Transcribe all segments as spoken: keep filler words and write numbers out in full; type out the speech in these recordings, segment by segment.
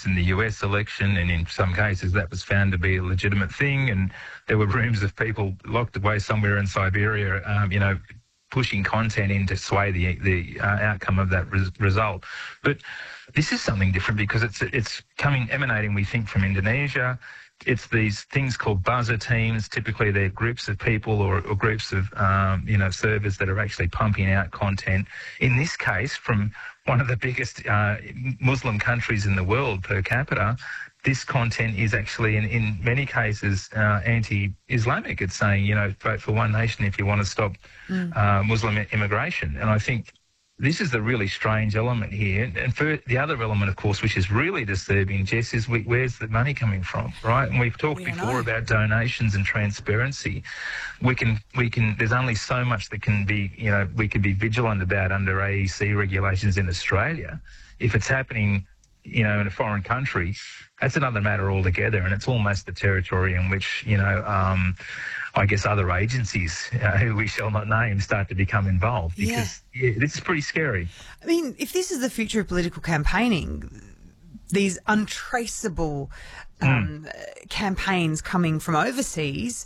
votes in the U S election, and in some cases that was found to be a legitimate thing, and there were rooms of people locked away somewhere in Siberia, um, you know, pushing content in to sway the the uh, outcome of that res- result. But this is something different because it's it's coming emanating, we think, from Indonesia. It's these things called buzzer teams. Typically, they're groups of people or, or groups of um, you know servers that are actually pumping out content. In this case, from one of the biggest uh, Muslim countries in the world per capita, this content is actually, in, in many cases, uh, anti-Islamic. It's saying, you know, vote for One Nation if you want to stop mm. uh, Muslim immigration. And I think this is the really strange element here. And for the other element, of course, which is really disturbing, Jess, is we, where's the money coming from, right? And we've talked we before know. about donations and transparency. We can, we can. There's only so much that can be, you know, we can be vigilant about under A E C regulations in Australia. If it's happening, you know, in a foreign country, that's another matter altogether, and it's almost the territory in which, you know, um, I guess other agencies, uh, who we shall not name, start to become involved, because yeah. Yeah, this is pretty scary. I mean, if this is the future of political campaigning, these untraceable um, mm. campaigns coming from overseas,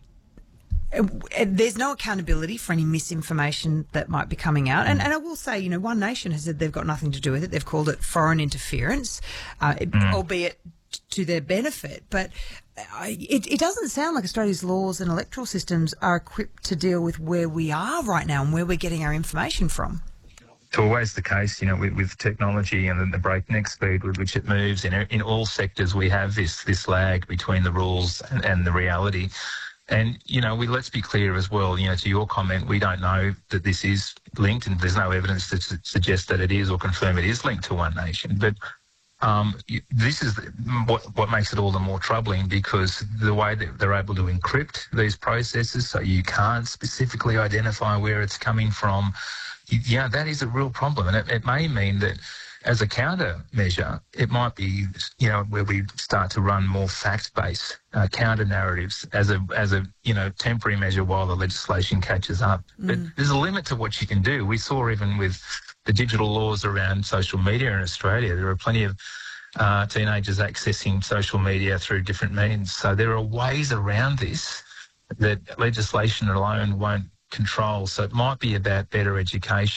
there's no accountability for any misinformation that might be coming out. And, and I will say, you know, One Nation has said they've got nothing to do with it. They've called it foreign interference, uh, it, mm. albeit to their benefit. But I, it, it doesn't sound like Australia's laws and electoral systems are equipped to deal with where we are right now and where we're getting our information from. It's always the case, you know, with, with technology and the breakneck speed with which it moves. In, in all sectors, we have this, this lag between the rules and, and the reality. And, you know, we let's be clear as well, you know, to your comment, we don't know that this is linked, and there's no evidence to su- suggest that it is or confirm it is linked to One Nation. But um, this is what, what makes it all the more troubling, because the way that they're able to encrypt these processes so you can't specifically identify where it's coming from, yeah, that is a real problem. And it, it may mean that as a countermeasure, it might be, you know, where we start to run more fact-based uh, counter narratives as a, as a, you know, temporary measure while the legislation catches up. Mm. But there's a limit to what you can do. We saw even with the digital laws around social media in Australia, there are plenty of uh, teenagers accessing social media through different means. So there are ways around this that legislation alone won't control. So it might be about better education.